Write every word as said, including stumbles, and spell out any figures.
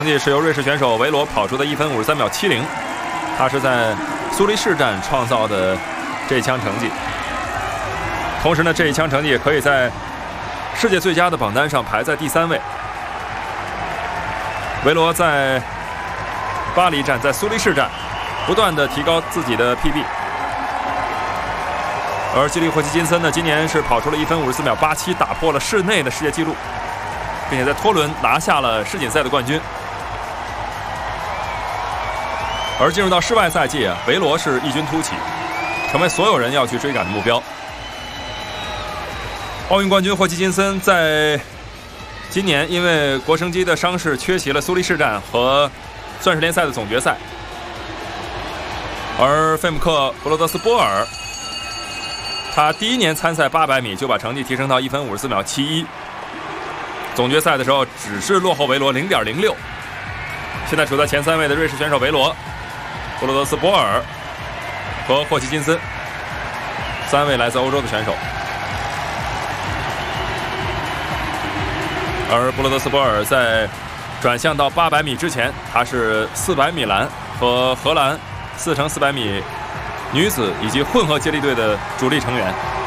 成绩是由瑞士选手维罗跑出的一分五十三秒七零，他是在苏黎世站创造的这一枪成绩。同时呢，这一枪成绩也可以在世界最佳的榜单上排在第三位。维罗在巴黎站、在苏黎世站不断的提高自己的 P B， 而基利霍奇金森呢，今年是跑出了一分五十四秒八七，打破了室内的世界纪录，并且在拖轮拿下了世锦赛的冠军。而进入到室外赛季啊，维罗是异军突起，成为所有人要去追赶的目标。奥运冠军霍奇金森在今年因为国生机的伤势缺席了苏黎世站和钻石联赛的总决赛，而费姆克·布罗德斯波尔，他第一年参赛八百米就把成绩提升到一分五十四秒七一，总决赛的时候只是落后维罗 零点零六。现在处在前三位的瑞士选手维罗、布罗德斯波尔和霍奇金森，三位来自欧洲的选手。而布罗德斯波尔在转向到八百米之前，他是四百米栏和荷兰四乘四百米女子以及混合接力队的主力成员。